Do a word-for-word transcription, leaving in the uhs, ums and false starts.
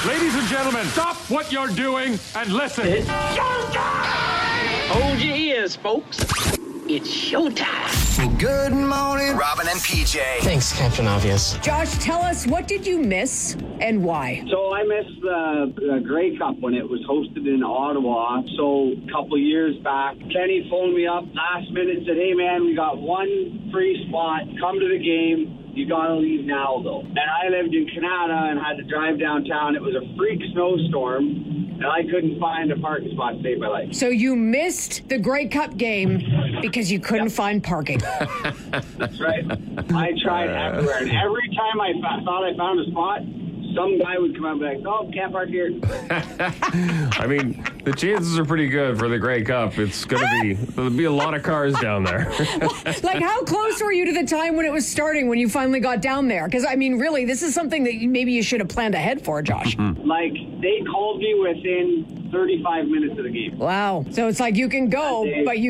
Ladies and gentlemen, stop what you're doing and listen. It's showtime! Hold your ears, folks. It's showtime. Good morning, Robin and P J. Thanks, Captain Obvious. Josh, tell us, what did you miss and why? So I missed the, the Grey Cup when it was hosted in Ottawa. So a couple years back, Kenny phoned me up last minute and said, hey, man, we got one free spot. Come to the game. You got to leave now, though. And I lived in Canada and had to drive downtown. It was a freak snowstorm, and I couldn't find a parking spot to save my life. So you missed the Grey Cup game because you couldn't yep. find parking. That's right. I tried everywhere, and every time I fa- thought I found a spot, some guy would come up and be like, oh, can't park here. I mean, the chances are pretty good for the Grey Cup. It's going to be, there'll be a lot of cars down there. Like, how close were you to the time when it was starting, when you finally got down there? Because, I mean, really, this is something that you, maybe you should have planned ahead for, Josh. Like, they called me within thirty-five minutes of the game. Wow. So it's like you can go, but you